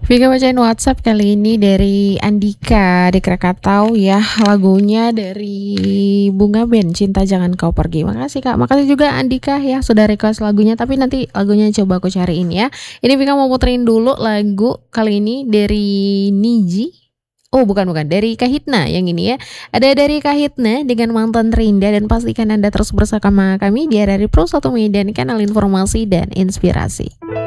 Vika bacain WhatsApp kali ini dari Andika di Krakatau ya. Lagunya dari Bunga Band, Cinta Jangan Kau Pergi. Makasih Kak. Makasih juga Andika ya sudah request lagunya. Tapi nanti lagunya coba aku cariin ya. Ini Vika mau puterin dulu lagu kali ini dari Niji. Oh bukan dari Kahitna yang ini ya. Ada dari Kahitna dengan Mantan Terindah. Dan pastikan Anda terus bersama kami di RRI Pro 1 Medan, kanal informasi dan inspirasi.